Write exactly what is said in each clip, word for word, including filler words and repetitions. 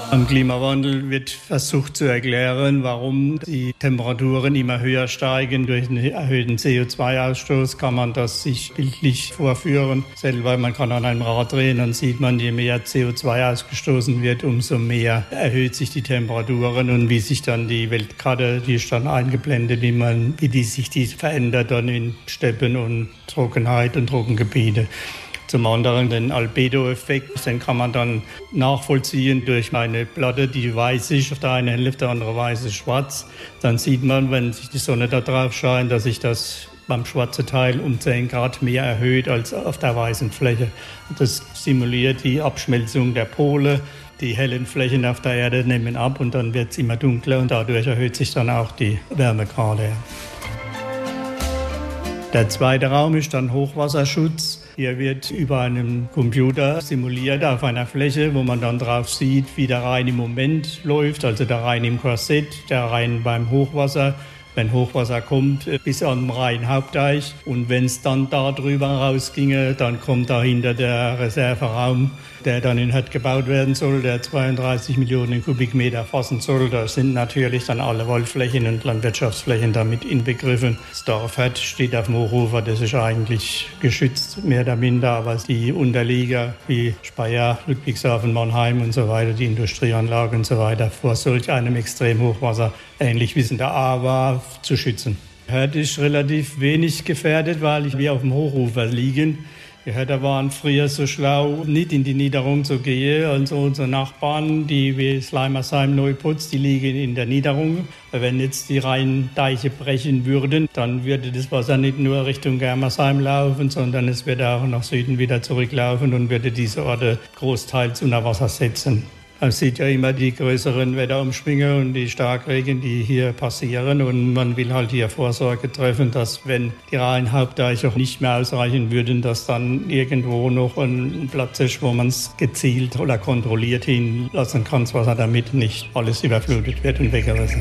Am Klimawandel wird versucht zu erklären, warum die Temperaturen immer höher steigen. Durch einen erhöhten C O zwei Ausstoß kann man das sich bildlich vorführen. Selber, man kann an einem Rad drehen, dann sieht man, je mehr C O zwei ausgestoßen wird, umso mehr erhöht sich die Temperaturen. Und wie sich dann die Weltkarte, die ist dann eingeblendet, wie, man, wie die sich die verändert dann in Steppen und Trockenheit und Trockengebiete. Zum anderen den Albedo-Effekt, den kann man dann nachvollziehen durch eine Platte, die weiß ist, auf der einen Hälfte, auf der anderen weiß ist schwarz. Dann sieht man, wenn sich die Sonne da drauf scheint, dass sich das beim schwarzen Teil um zehn Grad mehr erhöht als auf der weißen Fläche. Das simuliert die Abschmelzung der Pole. Die hellen Flächen auf der Erde nehmen ab und dann wird es immer dunkler und dadurch erhöht sich dann auch die Wärmegrade. Der zweite Raum ist dann Hochwasserschutz. Hier wird über einen Computer simuliert auf einer Fläche, wo man dann drauf sieht, wie der Rhein im Moment läuft, also der Rhein im Korsett, der Rhein beim Hochwasser. Wenn Hochwasser kommt, bis an den Rhein-Hauptdeich. Und wenn es dann da drüber rausginge, dann kommt dahinter der Reserveraum, der dann in Hürth gebaut werden soll, der zweiunddreißig Millionen Kubikmeter fassen soll. Da sind natürlich dann alle Waldflächen und Landwirtschaftsflächen damit inbegriffen. Das Dorf Hürth steht auf dem Hochufer, das ist eigentlich geschützt, mehr oder minder. Aber die Unterlieger wie Speyer, Ludwigshafen, Mannheim und so weiter, die Industrieanlagen und so weiter, vor solch einem Extremhochwasser, ähnlich wie es in der A war, zu schützen. Hürth ist relativ wenig gefährdet, weil wir auf dem Hochufer liegen. Die Hürther waren früher so schlau, nicht in die Niederung zu gehen. Also unsere Nachbarn, die wie Sleimersheim, Neuputz, die liegen in der Niederung. Wenn jetzt die Rheindeiche brechen würden, dann würde das Wasser nicht nur Richtung Germersheim laufen, sondern es würde auch nach Süden wieder zurücklaufen und würde diese Orte großteils unter Wasser setzen. Man sieht ja immer die größeren Wetterumschwünge und die Starkregen, die hier passieren. Und man will halt hier Vorsorge treffen, dass wenn die Rhein-Hauptdeiche auch nicht mehr ausreichen würden, dass dann irgendwo noch ein Platz ist, wo man es gezielt oder kontrolliert hinlassen kann, das Wasser, damit nicht alles überflutet wird und weggerissen.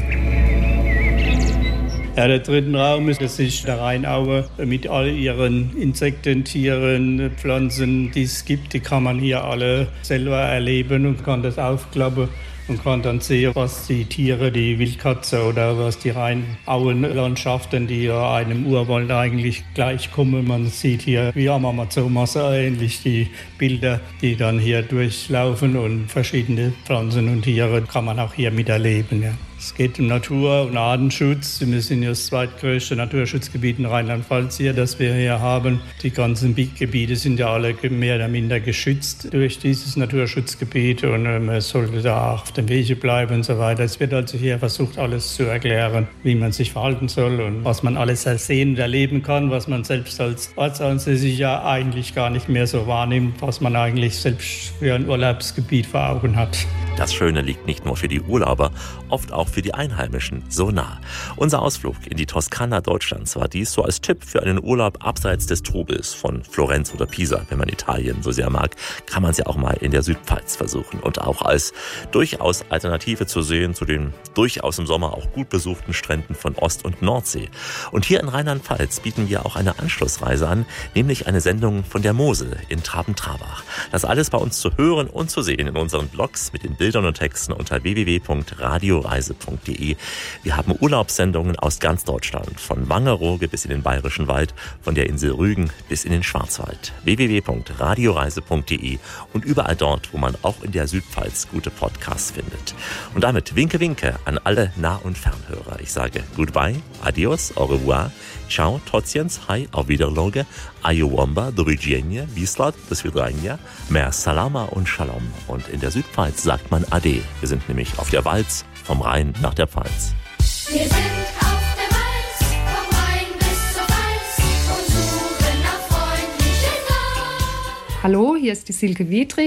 Ja, der dritte Raum ist, das ist der Rheinaue mit all ihren Insekten, Tieren, Pflanzen, die es gibt. Die kann man hier alle selber erleben und kann das aufklappen und kann dann sehen, was die Tiere, die Wildkatze oder was die Rheinauenlandschaften, die ja einem Urwald eigentlich gleichkommen. Man sieht hier wie am Amazonas ähnlich die Bilder, die dann hier durchlaufen und verschiedene Pflanzen und Tiere kann man auch hier miterleben. Ja. Es geht um Natur- und Artenschutz. Wir sind ja das zweitgrößte Naturschutzgebiet in Rheinland-Pfalz hier, das wir hier haben. Die ganzen Gebiete sind ja alle mehr oder minder geschützt durch dieses Naturschutzgebiet und man sollte da auch auf dem Wege bleiben und so weiter. Es wird also hier versucht, alles zu erklären, wie man sich verhalten soll und was man alles sehen und erleben kann, was man selbst als Ortsansässiger eigentlich gar nicht mehr so wahrnimmt, was man eigentlich selbst für ein Urlaubsgebiet vor Augen hat. Das Schöne liegt nicht nur für die Urlauber, oft auch für die Einheimischen so nah. Unser Ausflug in die Toskana Deutschlands war dies so als Tipp für einen Urlaub abseits des Trubels von Florenz oder Pisa. Wenn man Italien so sehr mag, kann man es ja auch mal in der Südpfalz versuchen. Und auch als durchaus Alternative zu sehen zu den durchaus im Sommer auch gut besuchten Stränden von Ost- und Nordsee. Und hier in Rheinland-Pfalz bieten wir auch eine Anschlussreise an, nämlich eine Sendung von der Mosel in Traben-Trabach. Das alles bei uns zu hören und zu sehen in unseren Blogs mit den Bildern und Texten unter w w w punkt radioreise punkt d e. Wir haben Urlaubssendungen aus ganz Deutschland, von Wangerooge bis in den Bayerischen Wald, von der Insel Rügen bis in den Schwarzwald. w w w punkt radioreise punkt d e und überall dort, wo man auch in der Südpfalz gute Podcasts findet. Und damit winke, winke an alle Nah- und Fernhörer. Ich sage goodbye, adios, au revoir, ciao, tociens, hi, auf Wiederloge, ayowamba, do widzenia, wislat, do svidranja, mer salama und shalom. Und in der Südpfalz sagt man Ade. Wir sind nämlich auf der Walz vom Rhein nach der Pfalz. Wir sind auf der Walz, vom Rhein bis zur Pfalz und suchen nach freundlichen Land. Hallo, hier ist die Silke Wiedrich.